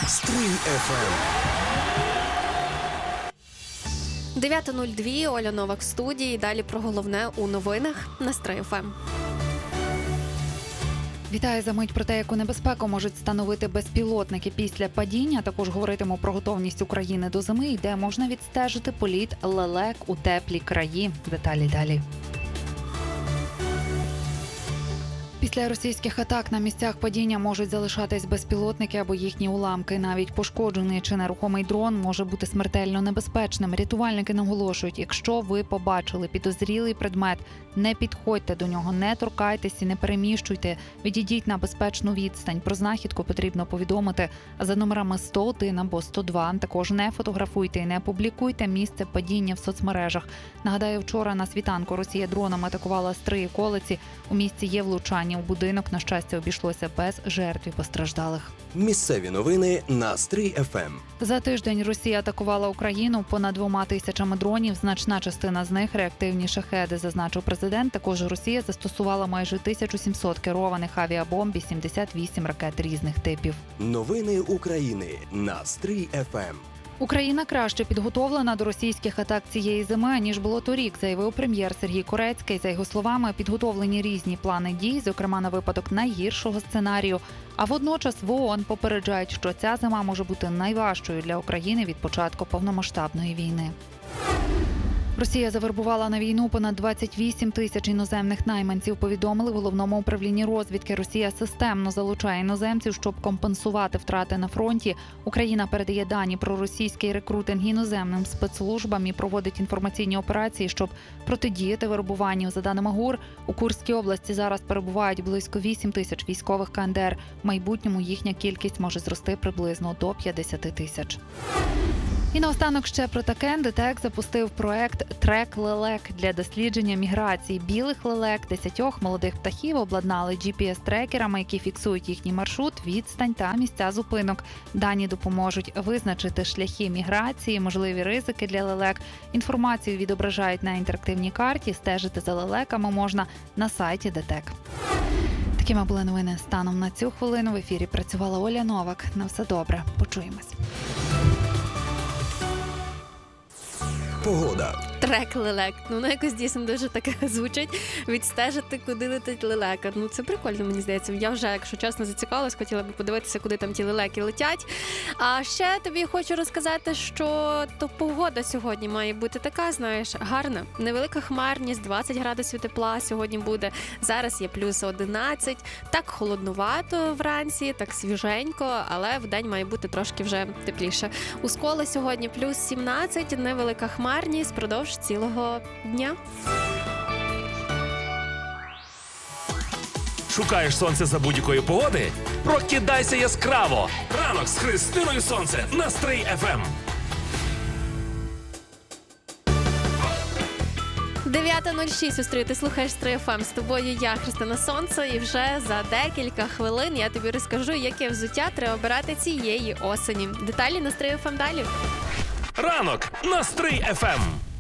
Стрий ФМ. 9:02, Оля Новак в студії. Далі про головне у новинах на Стрий ФМ. Вітаю за мить про те, яку небезпеку можуть становити безпілотники після падіння. Також говоритимемо про готовність України до зими і де можна відстежити політ лелек у теплі краї. Деталі далі. Після російських атак на місцях падіння можуть залишатись безпілотники або їхні уламки. Навіть пошкоджений чи нерухомий дрон може бути смертельно небезпечним. Рятувальники наголошують, якщо ви побачили підозрілий предмет, не підходьте до нього, не торкайтесь і не переміщуйте. Відійдіть на безпечну відстань. Про знахідку потрібно повідомити за номерами 101 або 102. Також не фотографуйте і не публікуйте місце падіння в соцмережах. Нагадаю, вчора на світанку Росія дроном атакувала Стрий околиці. У місті є влучання у будинок. На щастя, обійшлося без жертв і постраждалих. Місцеві новини на Стрий ФМ. За тиждень Росія атакувала Україну понад 2000 дронів. Значна частина з них – реактивні шахеди, зазначив президент. Також Росія застосувала майже 1700 керованих авіабомб і 78 ракет різних типів. Новини України на Стрий ФМ. Україна краще підготовлена до російських атак цієї зими, ніж було торік, заявив прем'єр Сергій Корецький. За його словами, підготовлені різні плани дій, зокрема на випадок найгіршого сценарію. А водночас в ООН попереджають, що ця зима може бути найважчою для України від початку повномасштабної війни. Росія завербувала на війну понад 28 тисяч іноземних найманців, повідомили в Головному управлінні розвідки. Росія системно залучає іноземців, щоб компенсувати втрати на фронті. Україна передає дані про російський рекрутинг іноземним спецслужбам і проводить інформаційні операції, щоб протидіяти вербуванню. За даними ГУР, у Курській області зараз перебувають близько 8 тисяч військових КНДР. В майбутньому їхня кількість може зрости приблизно до 50 тисяч. І наостанок ще про таке. ДТЕК запустив проект «Трек лелек» для дослідження міграції білих лелек. 10 молодих птахів обладнали GPS-трекерами, які фіксують їхній маршрут, відстань та місця зупинок. Дані допоможуть визначити шляхи міграції, можливі ризики для лелек. Інформацію відображають на інтерактивній карті. Стежити за лелеками можна на сайті ДТЕК. Такими були новини станом на цю хвилину. В ефірі працювала Оля Новак. На все добре. Почуємось. Погода. Трек лелек. Ну, якось дійсно дуже таке звучить. Відстежити, куди летить лелека. Ну, це прикольно, мені здається. Я вже, якщо чесно, зацікавилась, хотіла б подивитися, куди там ті лелеки летять. А ще тобі хочу розказати, що то погода сьогодні має бути така, знаєш, гарна. Невелика хмарність, 20 градусів тепла сьогодні буде. Зараз є плюс 11. Так холоднувато вранці, так свіженько, але вдень має бути трошки вже тепліше. У Сколі сьогодні плюс 17, невелика хмарність, продовж цілого дня. Шукаєш сонце за будь-якої погоди? Прокидайся яскраво! Ранок з Христиною Сонце на Стрий ФМ. 9:06 у Стрий, ти слухаєш Стрий ФМ. З тобою я, Христина Сонце, і вже за декілька хвилин я тобі розкажу, яке взуття треба обирати цієї осені. Деталі на Стрий ФМ далі. Ранок на Стрий ФМ.